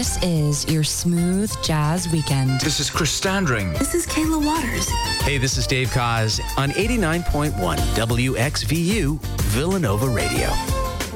This is your smooth jazz weekend. This is Chris Standring. This is Kayla Waters. Hey, this is Dave Koz on 89.1 WXVU Villanova Radio.